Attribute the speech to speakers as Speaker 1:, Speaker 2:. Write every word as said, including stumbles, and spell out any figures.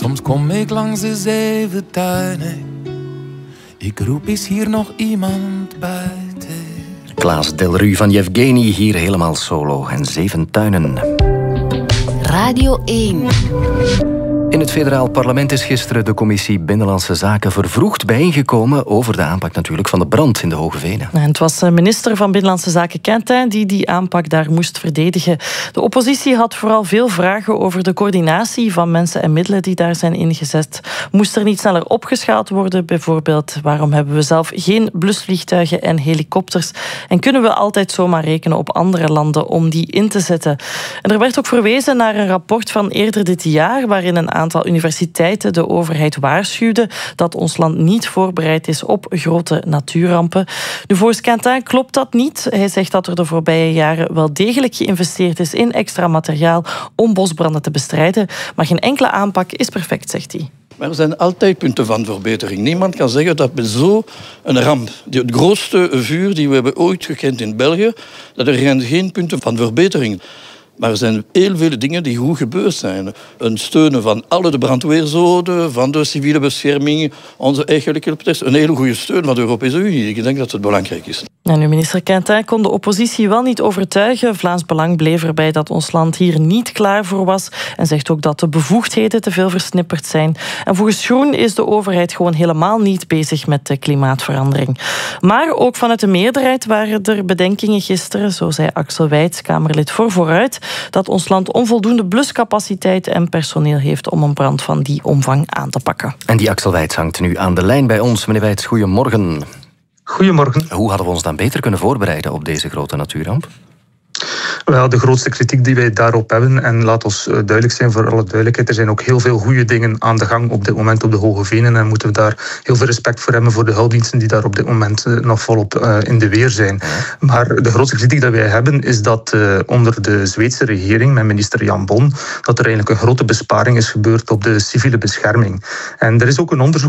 Speaker 1: Soms kom ik langs de zeven tuinen. Ik roep, is hier nog iemand buiten?
Speaker 2: Klaas Delru van Yevgeny hier helemaal solo en Zeven Tuinen.
Speaker 3: Radio één.
Speaker 2: In het federaal parlement is gisteren de commissie Binnenlandse Zaken vervroegd bijeengekomen over de aanpak natuurlijk van de brand in de Hoge Venen.
Speaker 4: En het was minister van Binnenlandse Zaken Quentin die die aanpak daar moest verdedigen. De oppositie had vooral veel vragen over de coördinatie van mensen en middelen die daar zijn ingezet. Moest er niet sneller opgeschaald worden? Bijvoorbeeld, waarom hebben we zelf geen blusvliegtuigen en helikopters? En kunnen we altijd zomaar rekenen op andere landen om die in te zetten? En er werd ook verwezen naar een rapport van eerder dit jaar, waarin een aantal universiteiten de overheid waarschuwde dat ons land niet voorbereid is op grote natuurrampen. Nu, volgens Quentin klopt dat niet. Hij zegt dat er de voorbije jaren wel degelijk geïnvesteerd is in extra materiaal om bosbranden te bestrijden, maar geen enkele aanpak is perfect, zegt hij.
Speaker 5: Maar er zijn altijd punten van verbetering. Niemand kan zeggen dat bij zo'n ramp, het grootste vuur die we hebben ooit gekend in België, dat er zijn geen punten van verbetering. Maar er zijn heel veel dingen die goed gebeurd zijn. Een steunen van alle de brandweerzoden, van de civiele bescherming, onze eigen helikopters. Een hele goede steun van de Europese Unie. Ik denk dat het belangrijk is.
Speaker 4: En nu, minister Quentin kon de oppositie wel niet overtuigen. Vlaams Belang bleef erbij dat ons land hier niet klaar voor was. En zegt ook dat de bevoegdheden te veel versnipperd zijn. En volgens Groen is de overheid gewoon helemaal niet bezig met de klimaatverandering. Maar ook vanuit de meerderheid waren er bedenkingen gisteren. Zo zei Axel Wijts, Kamerlid voor Vooruit, dat ons land onvoldoende bluscapaciteit en personeel heeft om een brand van die omvang aan te pakken.
Speaker 2: En die Axel Wijts hangt nu aan de lijn bij ons. Meneer Wijts, goedemorgen.
Speaker 6: Goedemorgen.
Speaker 2: Hoe hadden we ons dan beter kunnen voorbereiden op deze grote natuurramp?
Speaker 6: Wel, de grootste kritiek die wij daarop hebben, en laat ons duidelijk zijn voor alle duidelijkheid, er zijn ook heel veel goede dingen aan de gang op dit moment op de Hoge Venen en moeten we daar heel veel respect voor hebben voor de hulpdiensten die daar op dit moment nog volop uh, in de weer zijn. Maar de grootste kritiek die wij hebben is dat uh, onder de Zweedse regering, met minister Jan Bon, dat er eigenlijk een grote besparing is gebeurd op de civiele bescherming. En er is ook een onderzoek